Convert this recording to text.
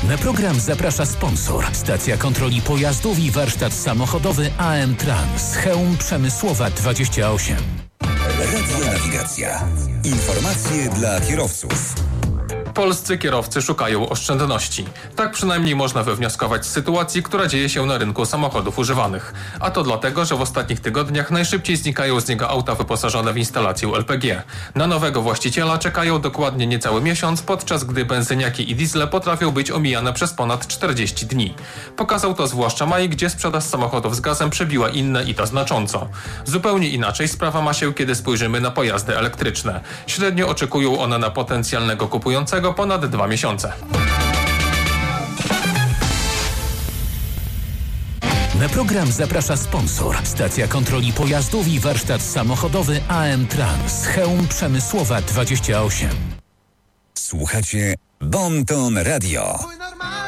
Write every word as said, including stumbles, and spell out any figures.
Na program zaprasza sponsor. Stacja kontroli pojazdów i warsztat samochodowy A M Trans. Chełm Przemysłowa dwadzieścia osiem. Radio Nawigacja. Informacje dla kierowców. Polscy kierowcy szukają oszczędności. Tak przynajmniej można wywnioskować z sytuacji, która dzieje się na rynku samochodów używanych. A to dlatego, że w ostatnich tygodniach najszybciej znikają z niego auta wyposażone w instalację L P G. Na nowego właściciela czekają dokładnie niecały miesiąc, podczas gdy benzyniaki i diesle potrafią być omijane przez ponad czterdzieści dni. Pokazał to zwłaszcza maj, gdzie sprzedaż samochodów z gazem przebiła inne i to znacząco. Zupełnie inaczej sprawa ma się, kiedy spojrzymy na pojazdy elektryczne. Średnio oczekują one na potencjalnego kupującego ponad dwa miesiące. Na program zaprasza sponsor. Stacja kontroli pojazdów i warsztat samochodowy A M Trans. Chełm Przemysłowa dwadzieścia osiem. Słuchacie Bon Ton Radio.